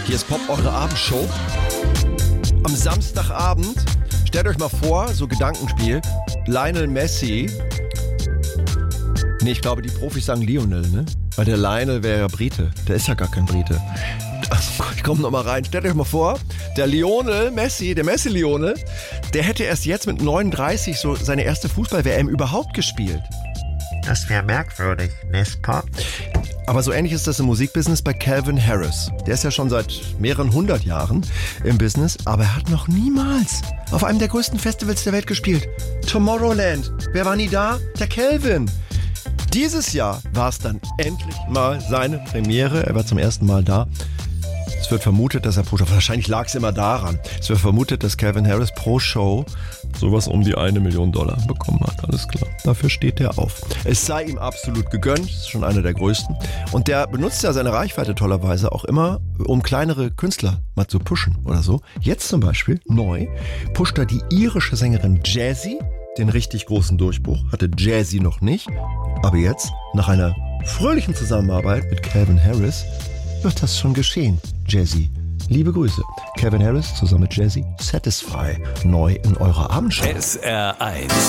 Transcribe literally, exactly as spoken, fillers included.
Hier ist Pop, eure Abendshow. Am Samstagabend, stellt euch mal vor, so Gedankenspiel, Lionel Messi. Nee, ich glaube, die Profis sagen Lionel, ne? Weil der Lionel wäre ja Brite. Der ist ja gar kein Brite. Ich komme noch mal rein. Stellt euch mal vor, der Lionel Messi, der Messi-Lionel, der hätte erst jetzt mit neununddreißig so seine erste Fußball-W M überhaupt gespielt. Das wäre merkwürdig, nicht wahr? Aber so ähnlich ist das im Musikbusiness bei Calvin Harris. Der ist ja schon seit mehreren hundert Jahren im Business, aber er hat noch niemals auf einem der größten Festivals der Welt gespielt. Tomorrowland. Wer war nie da? Der Calvin. Dieses Jahr war es dann endlich mal seine Premiere. Er war zum ersten Mal da. Es wird vermutet, dass er pro Show, wahrscheinlich lag es immer daran, es wird vermutet, dass Calvin Harris pro Show sowas um die eine Million Dollar bekommen hat. Alles klar. Dafür steht er auf. Es sei ihm absolut gegönnt. Ist schon einer der größten. Und der benutzt ja seine Reichweite tollerweise auch immer, um kleinere Künstler mal zu pushen oder so. Jetzt zum Beispiel, neu, pusht er die irische Sängerin Jazzy. Den richtig großen Durchbruch hatte Jazzy noch nicht. Aber jetzt, nach einer fröhlichen Zusammenarbeit mit Calvin Harris, wird das schon geschehen. Jazzy. Liebe Grüße. Calvin Harris zusammen mit Jazzy. Satisfy. Neu in eurer Abendshow. S R eins.